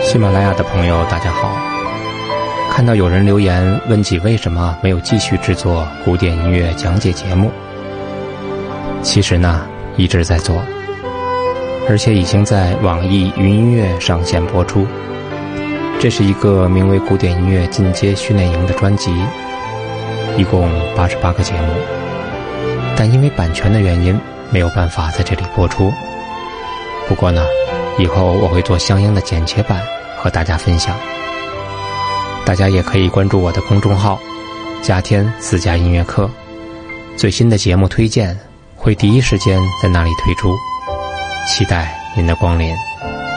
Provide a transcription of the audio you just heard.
喜马拉雅的朋友大家好，看到有人留言问起为什么没有继续制作古典音乐讲解节目，其实呢一直在做，而且已经在网易云音乐上线播出。这是一个名为古典音乐进阶训练营的专辑，一共88个节目，但因为版权的原因没有办法在这里播出。不过呢，以后我会做相应的剪切版和大家分享。大家也可以关注我的公众号加天私家音乐课，最新的节目推荐会第一时间在那里推出，期待您的光临。